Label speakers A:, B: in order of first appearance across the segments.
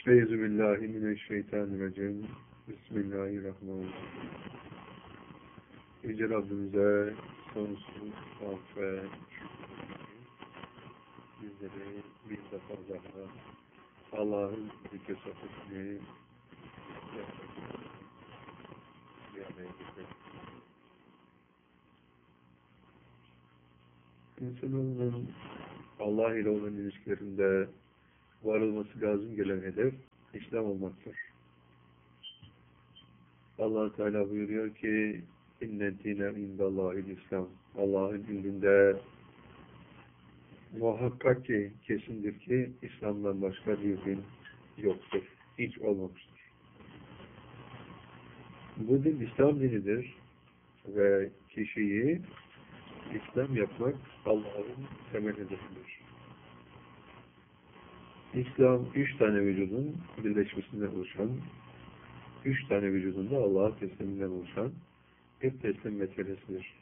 A: Euzubillahimineşşeytanirracim. Bismillahirrahmanirrahim. Yüce Rabbimize sonsuz af ve bizleri bir defa daha Allah'ın zikir sohbetini bir araya getirdik. İnsanoğlunun Allah ile olan ilişkilerinde varılması lazım gelen hedef İslam olmaktır. Allah Teala buyuruyor ki inne dine indallahil İslam. Allah'ın indinde muhakkak ki kesindir ki İslam'dan başka bir din yoktur. Hiç olmamıştır. Bu din İslam dinidir ve kişiyi İslam yapmak Allah'ın temel hedefidir. İslam 3 tane vücudun birleşmesinden oluşan, 3 tane vücudunda Allah'a tesliminden oluşan bir teslim meselesidir.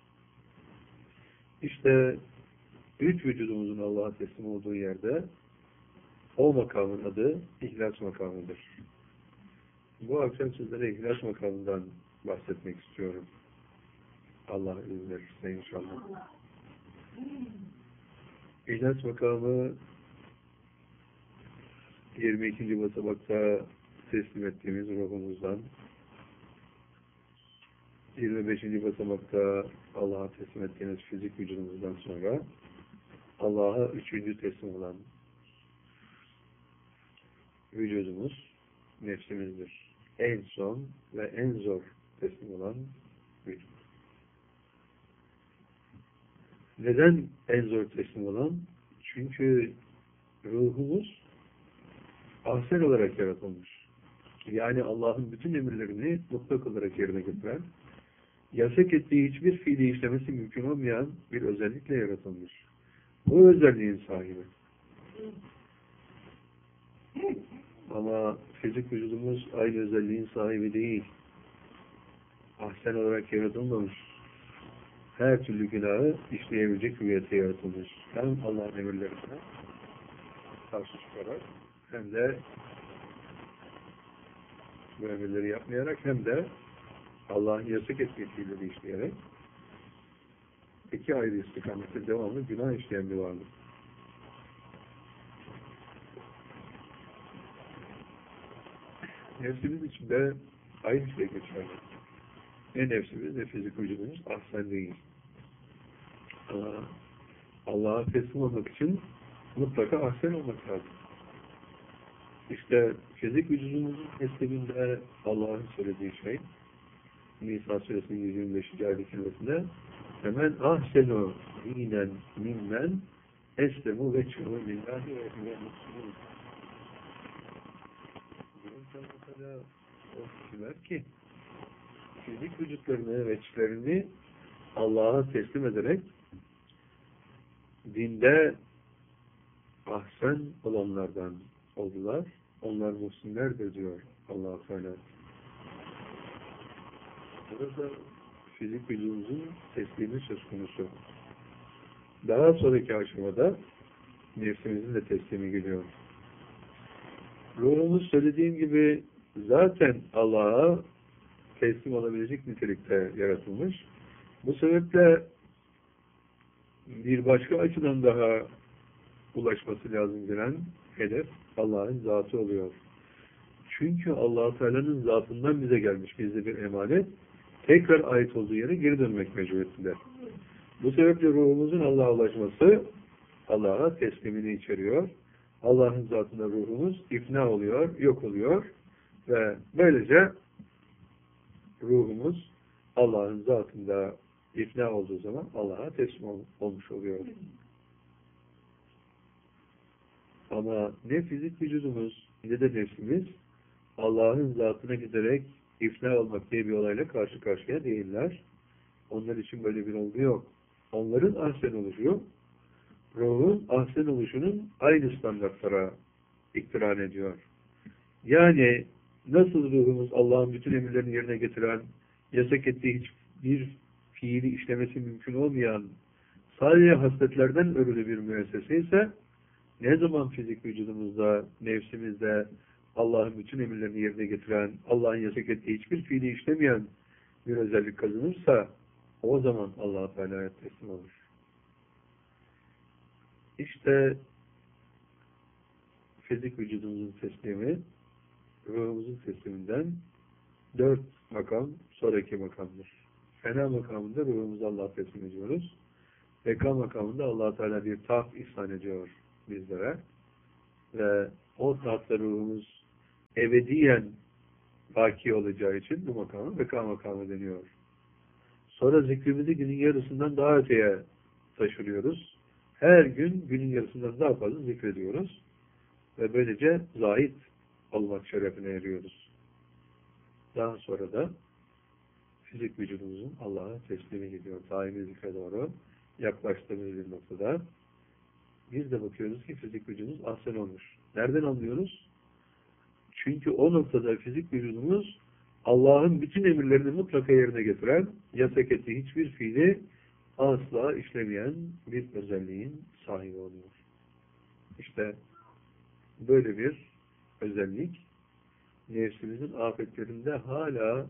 A: İşte 3 vücudumuzun Allah'a teslim olduğu yerde o makamın adı İhlas makamıdır. Bu akşam sizlere İhlas makamından bahsetmek istiyorum. Allah izin verirse inşallah. İhlas makamı 22. basamakta teslim ettiğimiz ruhumuzdan, 25. basamakta Allah'a teslim ettiğimiz fizik vücudumuzdan sonra Allah'a 3. teslim olan vücudumuz nefsimizdir. En son ve en zor teslim olan vücut. Neden en zor teslim olan? Çünkü ruhumuz ahsen olarak yaratılmış. Yani Allah'ın bütün emirlerini mutlak olarak yerine getiren, yasak ettiği hiçbir fiili işlemesi mümkün olmayan bir özellikle yaratılmış. Bu özelliğin sahibi. Ama fizik vücudumuz aynı özelliğin sahibi değil. Ahsen olarak yaratılmamış. Her türlü günahı işleyebilecek hüviyete yaratılmış. Hem Allah'ın emirlerine karşı çıkarak hem de bu emirleri yapmayarak hem de Allah'ın yasak ettiği fiilleri işleyerek iki ayrı istikamette devamlı günah işleyen bir varlık. Nefsimiz içinde aynı şey geçerli. Ne nefsimiz ne fizik vücudumuz ahsen değil. Ama Allah'a teslim olmak için mutlaka ahsen olmak lazım. İşte fizik vücudumuzun tesliminde Allah'ın söylediği şey Nisa suresinin 125. ayet-i kerimesinde hemen ahsenu dinen mimmen eslemu ve çuhu lillahi ve muslimun. Mesela o kişiler ki fizik vücutlarını ve içlerini Allah'a teslim ederek dinde ahsen olanlardan oldular. Onlar muhsinlerdir diyor Allah-u Teala. Burada fizik vücudumuzun teslimi söz konusu. Daha sonraki aşamada nefsimizin de teslimi geliyor. Ruhumuz söylediğim gibi zaten Allah'a teslim olabilecek nitelikte yaratılmış. Bu sebeple bir başka açıdan daha ulaşması lazım gelen hedef Allah'ın zatı oluyor. Çünkü Allah-u Teala'nın zatından bize gelmiş bizde bir emanet, tekrar ait olduğu yere geri dönmek mecburiyetinde. Bu sebeple ruhumuzun Allah'a ulaşması Allah'a teslimini içeriyor. Allah'ın zatında ruhumuz ifna oluyor, yok oluyor ve böylece ruhumuz Allah'ın zatında ifna olduğu zaman Allah'a teslim olmuş oluyor. Ama ne fizik vücudumuz ne de nefsimiz Allah'ın zatına giderek ifna olmak diye bir olayla karşı karşıya değiller. Onlar için böyle bir olgu yok. Onların ahsen oluşu, ruhun ahsen oluşunun aynı standartlara iktiran ediyor. Yani nasıl ruhumuz Allah'ın bütün emirlerini yerine getiren, yasak ettiği hiçbir fiili işlemesi mümkün olmayan, sadece hasletlerden örülü bir müessese ise, ne zaman fizik vücudumuzda, nefsimizde Allah'ın bütün emirlerini yerine getiren, Allah'ın yasak ettiği hiçbir fiili işlemeyen bir özellik kazanırsa o zaman Allah-u Teala'ya teslim olur. İşte fizik vücudumuzun teslimi, ruhumuzun tesliminden 4 makam sonraki makamdır. Fena makamında ruhumuzu Allah'a teslim ediyoruz. Beka makamında Allah-u Teala bir taht ihsan ediyor bizlere. Ve o tahtta ruhumuz ebediyen baki olacağı için bu makamı beka makamı deniyor. Sonra zikrimizi günün yarısından daha öteye taşırıyoruz. Her gün günün yarısından daha fazla zikrediyoruz. Ve böylece zahid olmak şerefine eriyoruz. Daha sonra da fizik vücudumuzun Allah'a teslimi gidiyor. Daimi zikre doğru yaklaştığımız bir noktada biz de bakıyoruz ki fizik vücudumuz ahsen olmuş. Nereden anlıyoruz? Çünkü o noktada fizik vücudumuz Allah'ın bütün emirlerini mutlaka yerine getiren, yasak ettiği hiçbir fiili asla işlemeyen bir özelliğin sahibi oluyor. İşte böyle bir özellik nefsimizin afetlerinde hala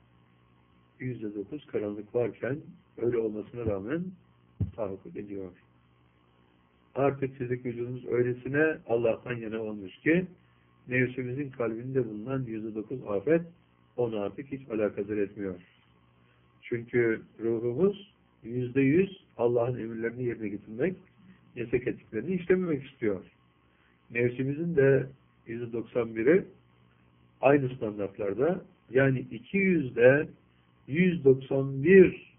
A: %9 karanlık varken öyle olmasına rağmen tahakkuk ediyor. Artık fizik vücudumuz öylesine Allah'tan yana olmuş ki nefsimizin kalbinde bulunan %9 afet onu artık hiç alakadar etmiyor. Çünkü ruhumuz %100 Allah'ın emirlerini yerine getirmek, yasak ettiklerini işlememek istiyor. Nefsimizin de %91'i aynı standartlarda, yani 200'de 191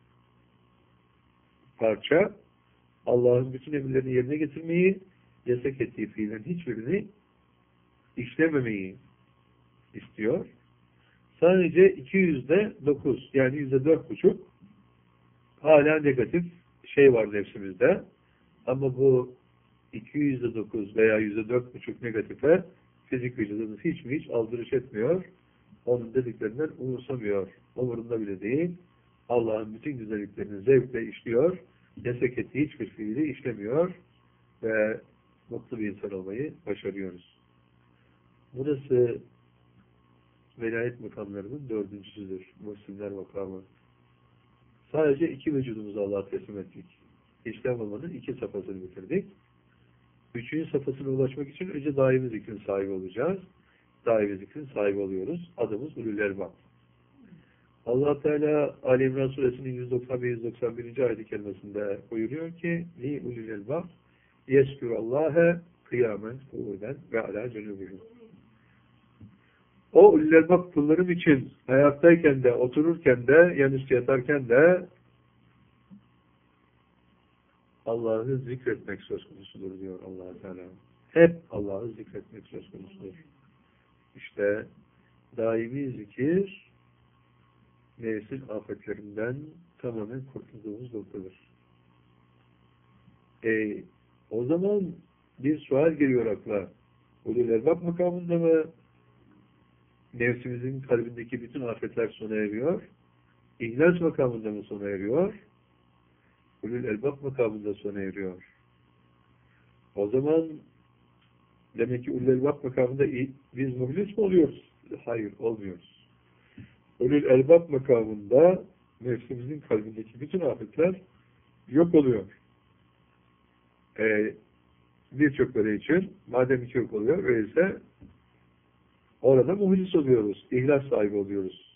A: parça Allah'ın bütün emirlerini yerine getirmeyi, yasak ettiği fiillerin hiçbirini işlememeyi istiyor. Sadece 200'de 9, yani %4,5 hala negatif şey var nefsimizde. Ama bu 200'de 9 veya %4,5 negatife fizik vücudumuz hiç aldırış etmiyor. Onun dediklerinden umursamıyor. Umurunda bile değil. Allah'ın bütün güzelliklerini zevkle işliyor. Yasak ettiği hiçbir fiili işlemiyor. Ve mutlu bir insan olmayı başarıyoruz. Burası velayet makamlarının 4.'südür. Müslimler makamı. Sadece 2 vücudumuzu Allah'a teslim ettik. İslam olmanın 2 safhasını bitirdik. 3. safhasına ulaşmak için önce daimi zikrin sahibi olacağız. Daimi zikrin sahibi oluyoruz. Adımız Ulul Elbab. Allah Teala Ali İmran Suresinin 190 ve 191. ayet-i kerimesinde buyuruyor ki Li Ulul Elbab yeskûrallâhe kıyamen kuuden ve alâ cunubihim. O Ulul Elbab kullarım için ayaktayken de, otururken de, yanüstü yatarken de Allah'ı zikretmek söz konusudur diyor Allah Teala. Hep Allah'ı zikretmek söz konusudur. İşte daimi zikir nefsin afetlerinden tamamen kurtulduğumuz noktadır. O zaman bir sual geliyor akla. Ulul Elbab makamında mı nefsimizin kalbindeki bütün afetler sona eriyor? İhlas makamında mı sona eriyor? Ulul Elbab makamında sona eriyor. O zaman demek ki Ulul Elbab makamında biz muhlis mi oluyoruz? Hayır, olmuyoruz. Ulul Elbab makamında nefsimizin kalbindeki bütün afetler yok oluyor. Birçokları için madem ki yok oluyor, öyleyse orada muhlis oluyoruz, ihlas sahibi oluyoruz.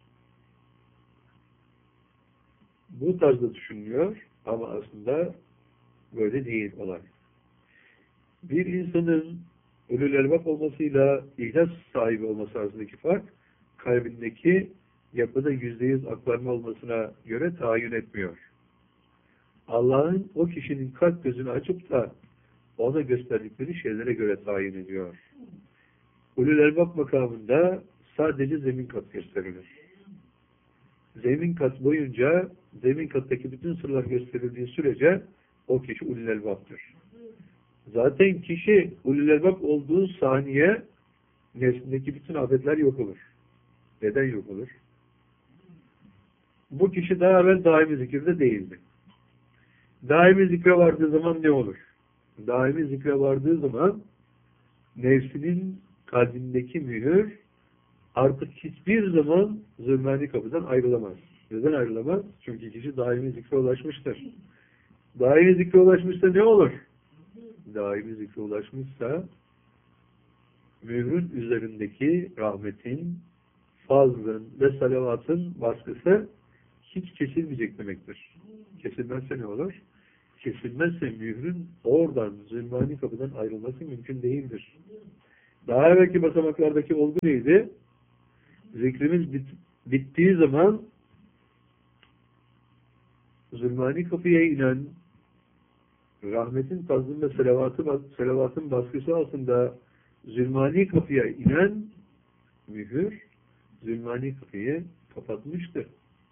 A: Bu tarzda düşünülüyor ama aslında böyle değil olay. Bir insanın Ulul Elbab olmasıyla ihlas sahibi olması arasındaki fark, kalbindeki yapıda %100 aklanma olmasına göre tayin etmiyor. Allah'ın o kişinin kalp gözünü açıp da ona gösterdikleri şeylere göre tayin ediyor. Ulul Elbab makamında sadece zemin kat gösterilir. Zemin kat boyunca zemin kattaki bütün sırlar gösterildiği sürece o kişi Ulul Elbab'dır. Zaten kişi Ulul Elbab olduğu saniye nefsindeki bütün afetler yok olur. Neden yok olur? Bu kişi daha evvel daimi zikirde değildi. Daimi zikre vardığı zaman ne olur? Daimi zikre vardığı zaman nefsinin kalbindeki mühür artık hiçbir zaman zulmani kapıdan ayrılamaz. Neden ayrılamaz? Çünkü kişi daimi zikre ulaşmıştır. Daimi zikre ulaşmışsa ne olur? Daimi zikre ulaşmışsa mührün üzerindeki rahmetin, fazlın ve salavatın baskısı hiç kesilmeyecek demektir. Kesilmezse ne olur? Kesilmezse mührün oradan, zulmani kapıdan ayrılması mümkün değildir. Daha evvelki basamaklardaki olgu neydi? Zikrimiz bittiği zaman zulmani kapıya inen rahmetin, fazlın ve selavatın baskısı altında zulmani kapıya inen mühür zulmani kapıyı kapatmıştır.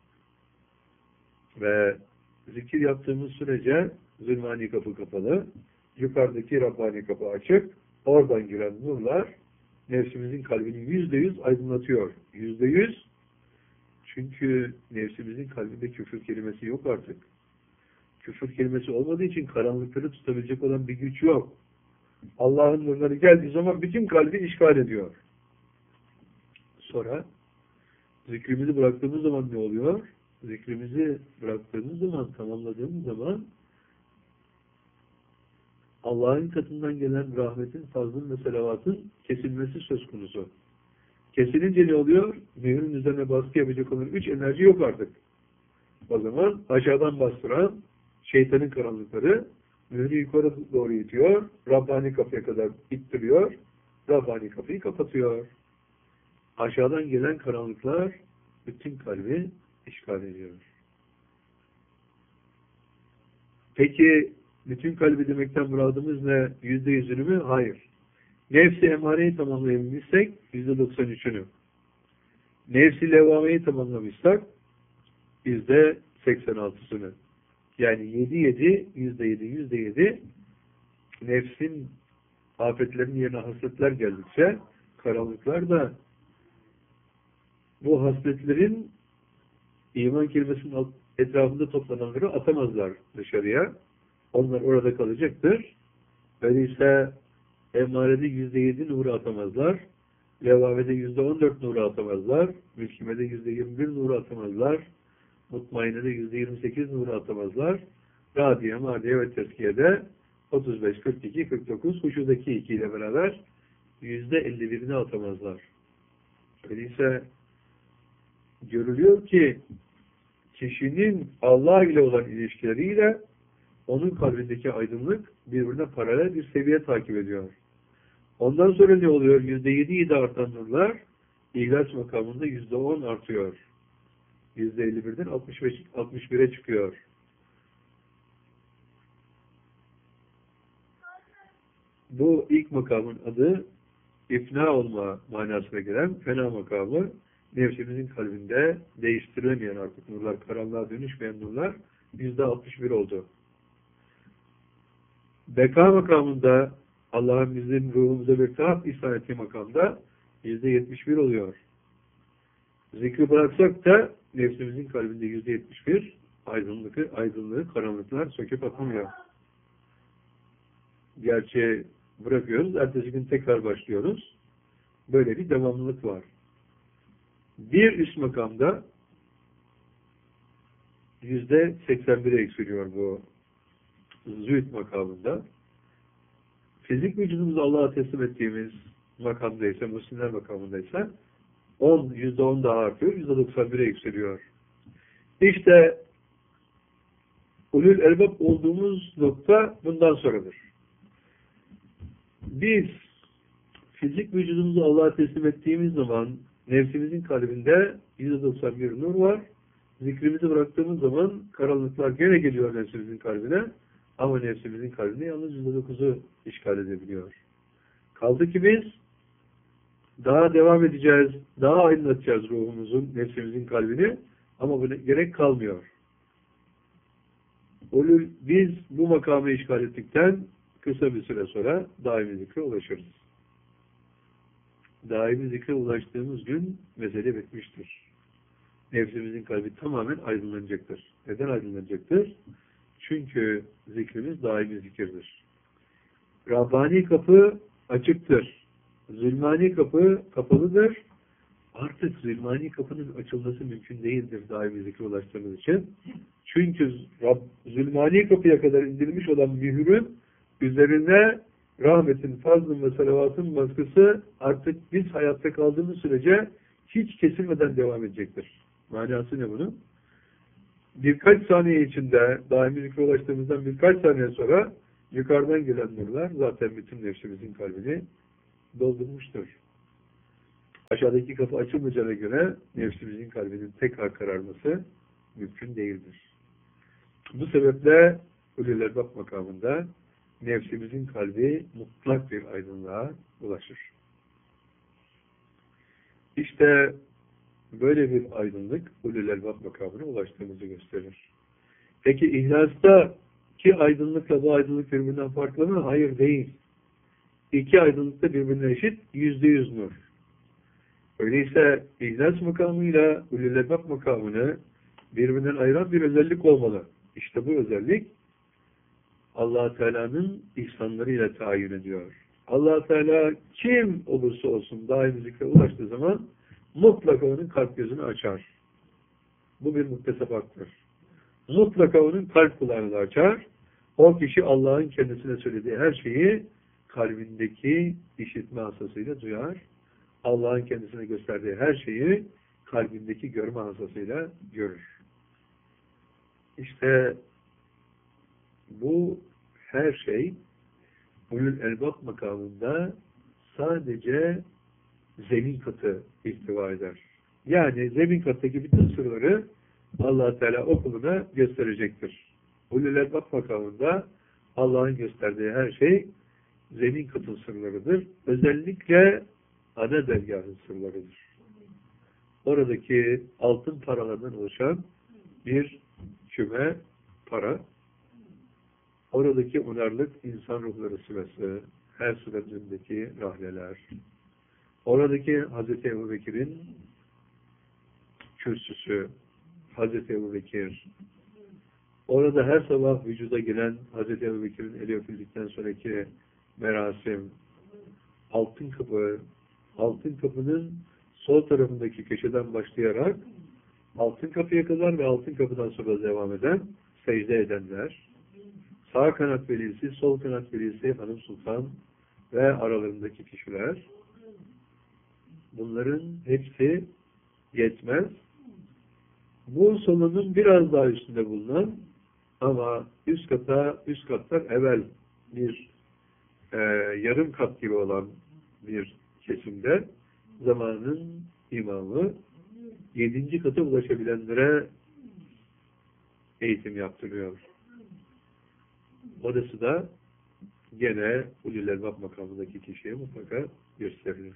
A: Ve zikir yaptığımız sürece zulmani kapı kapalı, yukarıdaki Rabbani kapı açık, oradan giren nurlar nefsimizin kalbini %100 aydınlatıyor. %100, çünkü nefsimizin kalbinde küfür kelimesi yok artık. Küfür kelimesi olmadığı için karanlıkları tutabilecek olan bir güç yok. Allah'ın nurları geldiği zaman bütün kalbi işgal ediyor. Sonra zikrimizi bıraktığımız zaman ne oluyor? Zikrimizi bıraktığımız zaman, tamamladığımız zaman Allah'ın katından gelen rahmetin, fazlın ve selavatın kesilmesi söz konusu. Kesilince ne oluyor? Mührün üzerine baskı yapacak olan 3 enerji yok artık. O zaman aşağıdan bastıran şeytanın karanlıkları mührü yukarı doğru itiyor, Rabbani kapıya kadar ittiriyor, Rabbani kapıyı kapatıyor. Aşağıdan gelen karanlıklar bütün kalbi işgal ediyor. Peki bütün kalbi demekten muradımız ne? %100'ünü mü? Hayır. Nefsi emareyi tamamlayabilmişsek %93'ünü. Nefsi levvameyi tamamlamışsak %86'sını. Yani %7 nefsin afetlerinin yerine hasletler geldikçe karanlıklar da bu hasletlerin iman kelimesinin etrafında toplananları atamazlar dışarıya. Onlar orada kalacaktır. Öyleyse emmarede %7 nuru atamazlar. Levvamede %14 nuru atamazlar. Mülkimede %21 nuru atamazlar. Mutmainede %28 nuru atamazlar. Radiye, Mardiye ve Tezkiye'de 35, 42, 49, huşudaki 2 ile beraber %51'ini atamazlar. Öyleyse görülüyor ki kişinin Allah ile olan ilişkileriyle onun kalbindeki aydınlık birbirine paralel bir seviye takip ediyor. Ondan sonra ne oluyor? %7 artan nurlar İhlas makamında %10 artıyor. %51'den 61'e çıkıyor. Bu ilk makamın adı ifna olma manasına gelen fena makamı, nefsimizin kalbinde değiştirilemeyen artık nurlar, karanlığa dönüşmeyen nurlar %61 oldu. Beka makamında Allah'ın bizim ruhumuza bir taat ihsan ettiği makamda %71 oluyor. Zikri bıraksak da nefsimizin kalbinde %71 aydınlığı karanlıklar söküp atmıyor. Gerçi bırakıyoruz, ertesi gün tekrar başlıyoruz. Böyle bir devamlılık var. Bir üst makamda %81'e eksiliyor bu zühd makamında. Fizik vücudumuzu Allah'a teslim ettiğimiz makamdaysa, Müslümanlar makamındaysa %10 daha artıyor, %91'e yükseliyor. İşte ulul elbab olduğumuz nokta bundan sonradır. Biz fizik vücudumuzu Allah'a teslim ettiğimiz zaman nefsimizin kalbinde %91 nur var. Zikrimizi bıraktığımız zaman karanlıklar gene geliyor nefsimizin kalbine, ama nefsimizin kalbinde yalnız %9'u işgal edebiliyor. Kaldı ki biz daha devam edeceğiz, daha aydınlatacağız ruhumuzun, nefsimizin kalbini, ama buna gerek kalmıyor. Biz bu makamı işgal ettikten kısa bir süre sonra daimi zikre ulaşırız. Daimi zikre ulaştığımız gün mesele bitmiştir. Nefsimizin kalbi tamamen aydınlanacaktır. Neden aydınlanacaktır? Çünkü zikrimiz daimi zikirdir. Rabbani kapı açıktır. Zulmani kapı kapalıdır. Artık zulmani kapının açılması mümkün değildir daimi zikre ulaştığımız için. Çünkü zulmani kapıya kadar indirilmiş olan mührün üzerine rahmetin, fazlın ve salavatın baskısı artık biz hayatta kaldığımız sürece hiç kesilmeden devam edecektir. Manası ne bunun? Birkaç saniye içinde, daimi zikre ulaştığımızdan birkaç saniye sonra yukarıdan gelen nurlar zaten bütün nefsimizin kalbini doldurmuştur. Aşağıdaki kapı açılmayacağına göre nefsimizin kalbinin tekrar kararması mümkün değildir. Bu sebeple Ulul Elbab makamında nefsimizin kalbi mutlak bir aydınlığa ulaşır. İşte böyle bir aydınlık Ulul Elbab makamına ulaştığımızı gösterir. Peki İhlas'ta ki aydınlıkla bu aydınlık birbirinden farklı mı? Hayır, değil. İki aydınlık da birbirine eşit, %100 nur. Öyleyse İhlas makamıyla Ulul Elbab makamını birbirinden ayıran bir özellik olmalı. İşte bu özellik Allah Teala'nın ihsanlarıyla tayin ediyor. Allah Teala kim olursa olsun daim zikre ulaştığı zaman mutlaka onun kalp gözünü açar. Bu bir muktesebattır. Mutlaka onun kalp kulağını da açar. O kişi Allah'ın kendisine söylediği her şeyi kalbindeki işitme hasasıyla duyar. Allah'ın kendisine gösterdiği her şeyi kalbindeki görme hasasıyla görür. İşte bu her şey Ulul Elbab makamında sadece zemin katı ihtiva eder. Yani zemin kattaki bütün sırları Allah Teala o kuluna gösterecektir. Ulul Elbab makamında Allah'ın gösterdiği her şey zemin katı sırlarıdır. Özellikle ana dergahın sırlarıdır. Oradaki altın paralardan oluşan bir küme para, oradaki unarlık insan ruhları sıvası, her suretindeki rahleler, oradaki Hz. Ebubekir'in kürsüsü, Hz. Ebubekir, orada her sabah vücuda giren Hz. Ebubekir'in eli öpüldükten sonraki merasim, altın kapı, altın kapının sol tarafındaki köşeden başlayarak altın kapıya kadar ve altın kapıdan sonra devam eden, secde edenler, sağ kanat velisi, sol kanat velisi, hanım sultan ve aralarındaki kişiler, bunların hepsi yetmez. Bu salonun biraz daha üstünde bulunan ama üst katlar evvel bir yarım kat gibi olan bir kesimde zamanın imamı 7. kata ulaşabilenlere eğitim yaptırıyor. Orası da gene Ulul Elbab makamındaki kişiye mutlaka gösterilir.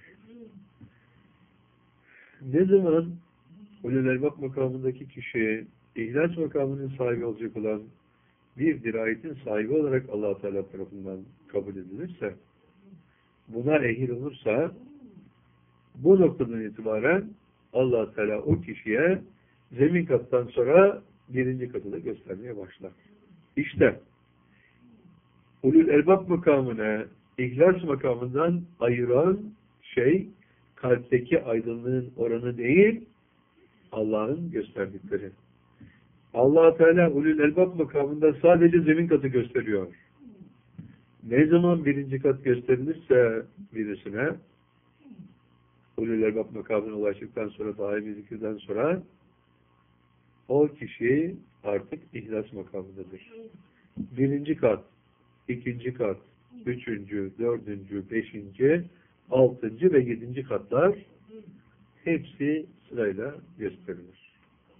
A: Ne zaman Ulul Elbab makamındaki kişi İhlas makamının sahibi olacak olan bir dirayetin sahibi olarak Allah Teala tarafından kabul edilirse, buna ehil olursa, bu noktadan itibaren Allah Teala o kişiye zemin kattan sonra 1. katı da göstermeye başlar. İşte Ulul Elbab makamını İhlas makamından ayıran şey kalpteki aydınlığın oranı değil, Allah'ın gösterdikleri. Allah Teala Ulul Elbab makamında sadece zemin katı gösteriyor. Ne zaman 1. kat gösterilirse birisine, Ulul Elbab makamına ulaştıktan sonra, daimi zikirden sonra, o kişi artık İhlas makamındadır. 1. kat, 2. kat, 3., 4., 5., 6. ve 7. katlar hepsi sırayla gösterilir.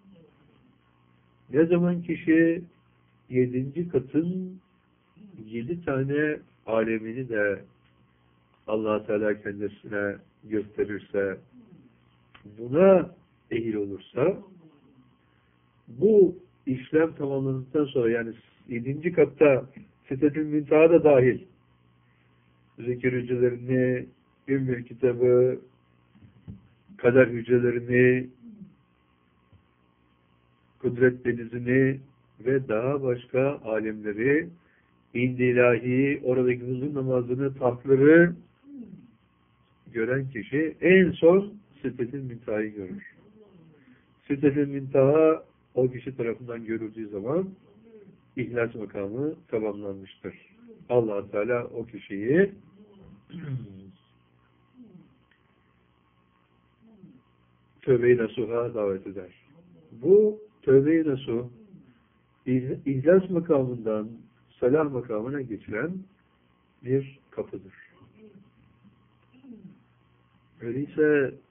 A: Ne zaman kişi 7. katın 7 tane alemini de Allah Teala kendisine gösterirse, buna ehil olursa, bu işlem tamamlandıktan sonra, yani 7. katta Sitetül Müntaha da dahil, zikir hücrelerini, Ümmül Kitabı, kader hücrelerini, kudret denizini ve daha başka alemleri, İnd-i İlahi, oradaki huzur namazını, tahtları gören kişi en son Sidretil Münteha'yı görür. Sidretil Münteha o kişi tarafından görüldüğü zaman İhlas makamı tamamlanmıştır. Allah Teala o kişiyi tövbe-i nasuha davet eder. Bu tövbe-i nasuh İhlas makamından salah makamına geçilen bir kapıdır. Öyleyse